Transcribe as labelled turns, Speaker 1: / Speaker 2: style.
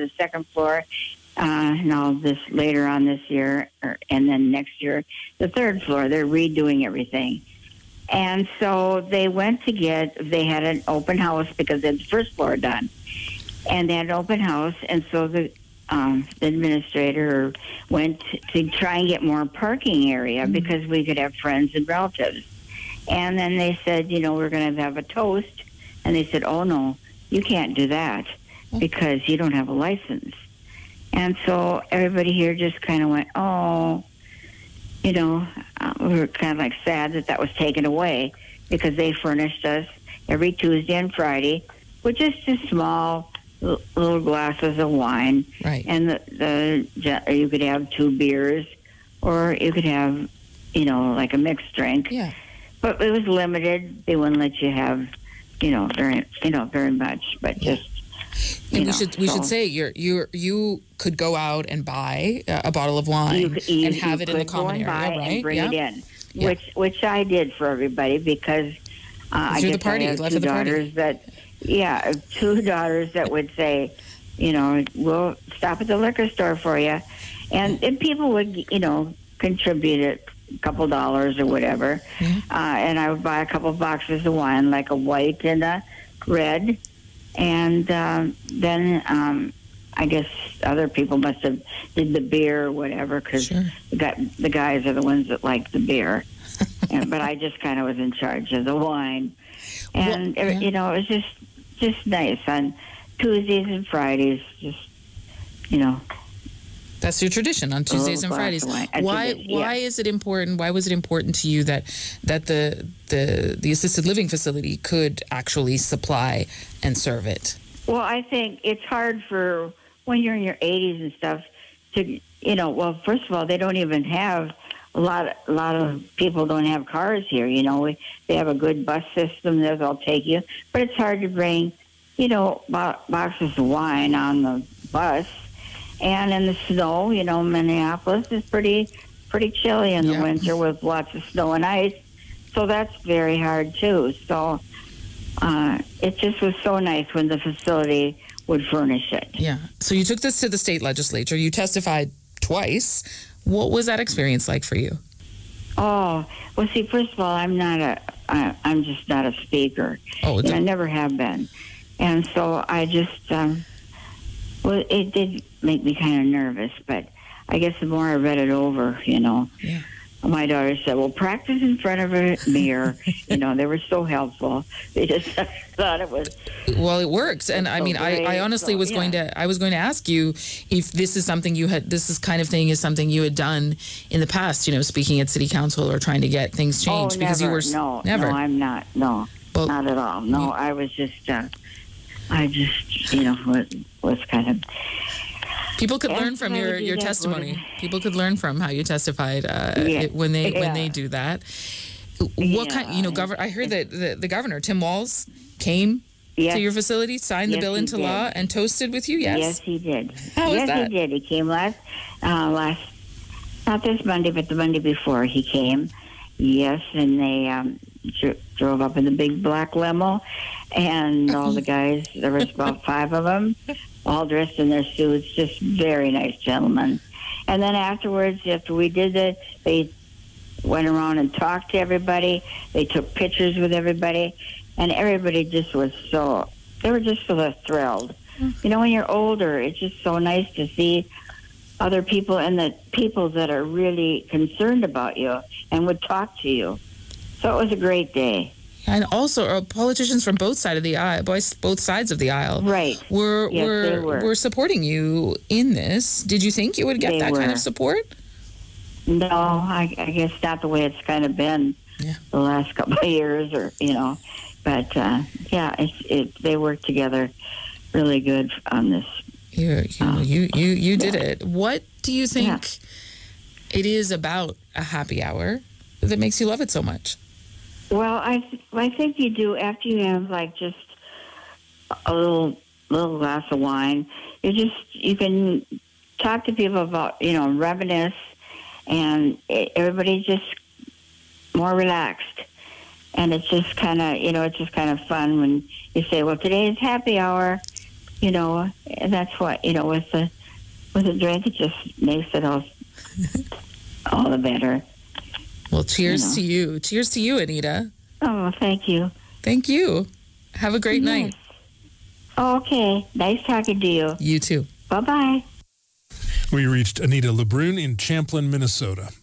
Speaker 1: the second floor. Now this later on this year, and then next year, the third floor. They're redoing everything. And so they they had an open house because they had the first floor done. And they had an open house, and so the administrator went to try and get more parking area because we could have friends and relatives. And then they said, we're going to have a toast. And they said, oh, no, you can't do that because you don't have a license. And so everybody here just kind of went, oh, we were kind of like sad that was taken away because they furnished us every Tuesday and Friday with just a small little glasses of wine.
Speaker 2: Right.
Speaker 1: And you could have 2 beers or you could have, like a mixed drink.
Speaker 2: Yeah.
Speaker 1: But it was limited. They wouldn't let you have, very much, but just.
Speaker 2: And we should say you could go out and buy a bottle of wine and have it in the common area, right?
Speaker 1: And bring it in, which I did for everybody because I guess I have 2 daughters that, 2 daughters that would say, we'll stop at the liquor store for you, and people would, contribute a couple dollars or whatever, and I would buy a couple boxes of wine, like a white and a red. And then I guess other people must have did the beer or whatever because the guys are the ones that like the beer. But I just kind of was in charge of the wine. And, it was just nice on Tuesdays and Fridays,
Speaker 2: That's your tradition on Tuesdays and Fridays. Why is it important? Why was it important to you that the assisted living facility could actually supply and serve it?
Speaker 1: Well, I think it's hard for when you're in your 80s and stuff to, well, first of all, they don't even have a lot of people don't have cars here. They have a good bus system that'll take you, but it's hard to bring, boxes of wine on the bus. And in the snow, Minneapolis is pretty chilly in the winter with lots of snow and ice. So that's very hard, too. So it just was so nice when the facility would furnish it.
Speaker 2: Yeah. So you took this to the state legislature. You testified twice. What was that experience like for you?
Speaker 1: Oh, well, see, first of all, I'm just not a speaker.
Speaker 2: Oh,
Speaker 1: I never have been. And so I just... well, it did make me kind of nervous, but I guess the more I read it over, my daughter said, well, practice in front of a mirror. They were so helpful. They just thought it was...
Speaker 2: Well, it works. And I mean, I honestly was going to ask you if this is something this kind of thing is something you had done in the past, speaking at city council or trying to get things changed.
Speaker 1: Because you were... Never. No, I'm not. No, not at all. No, I was just... was kind of...
Speaker 2: People could learn from your testimony. People could learn from how you testified when they do that. What kind? I heard that the governor, Tim Walz, came to your facility, signed the bill into law, and toasted with you. Yes,
Speaker 1: yes, he did.
Speaker 2: How was that?
Speaker 1: Yes, he did. He came last, not this Monday, but the Monday before. He came. Yes, and they drove up in the big black limo, and all the guys. There was about 5 of them, all dressed in their suits, just very nice gentlemen. And then afterwards, after we did it, they went around and talked to everybody. They took pictures with everybody, and everybody just was they were just so thrilled. When you're older, it's just so nice to see other people and the people that are really concerned about you and would talk to you. So it was a great day.
Speaker 2: And also, politicians from both sides of the aisle,
Speaker 1: right,
Speaker 2: were supporting you in this. Did you think you would get that kind of support?
Speaker 1: No, I guess not the way it's kind of been the last couple of years, But they worked together really good on this.
Speaker 2: You did it. What do you think it is about a happy hour that makes you love it so much?
Speaker 1: Well, I think you do after you have like just a little glass of wine. You can talk to people about reminisce, and everybody's just more relaxed, and it's just kind of it's just kind of fun when you say, well, today is happy hour, you know, and that's what, you know, with the drink, it just makes it all the better.
Speaker 2: Well, cheers to you. Cheers to you, Anita.
Speaker 1: Oh, thank you.
Speaker 2: Thank you. Have a great night.
Speaker 1: Okay. Nice talking to you.
Speaker 2: You too.
Speaker 1: Bye-bye.
Speaker 3: We reached Anita LeBrun in Champlin, Minnesota.